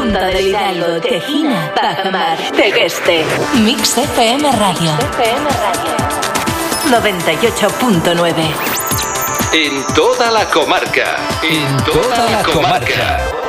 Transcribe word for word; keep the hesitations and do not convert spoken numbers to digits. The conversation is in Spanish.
Punta del Hidalgo, Tejina, Bajamar, Tegueste. Mix F M Radio. F M Radio. noventa y ocho punto nueve. En toda la comarca. En toda la comarca.